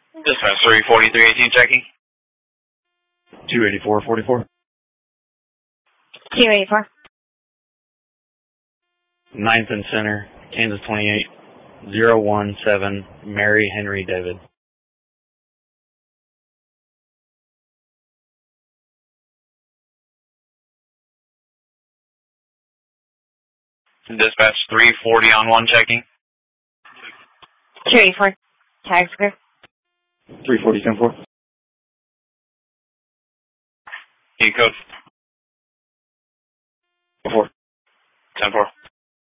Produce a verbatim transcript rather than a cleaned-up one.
Dispatch three forty-three eighteen checking. two eighty-four forty-four. two eighty-four. ninth and Center, Kansas twenty-eight, zero one seven, Mary Henry David. Dispatch three forty on one checking. two eighty-four. Tags clear. three forty ten four. E code. four. ten four.